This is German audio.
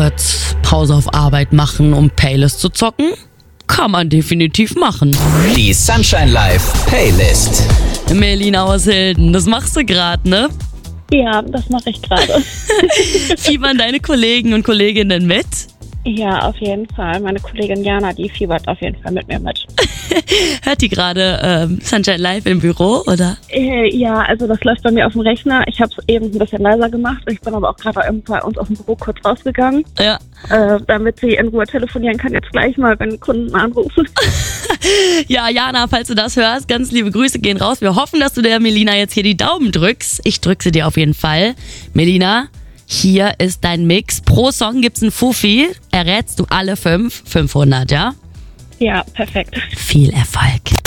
Jetzt Pause auf Arbeit machen, um Playlist zu zocken? Kann man definitiv machen. Die Sunshine Live Playlist. Melina aus Hilden, das machst du gerade, ne? Ja, das mache ich gerade. Fiebern deine Kollegen und Kolleginnen mit? Ja, auf jeden Fall. Meine Kollegin Jana, die fiebert auf jeden Fall mit mir mit. Hört die gerade Sunshine Live im Büro, oder? Ja, also das läuft bei mir auf dem Rechner. Ich habe es eben ein bisschen leiser gemacht. Ich bin aber auch gerade bei uns aus dem Büro kurz rausgegangen, Ja. damit sie in Ruhe telefonieren kann. Jetzt gleich mal, wenn Kunden anrufen. Ja, Jana, falls du das hörst, ganz liebe Grüße gehen raus. Wir hoffen, dass du der Melina jetzt hier die Daumen drückst. Ich drück sie dir auf jeden Fall. Melina, hier ist dein Mix. Pro Song gibt's einen Fuffi. Errätst du alle 500, ja? Ja, perfekt. Viel Erfolg.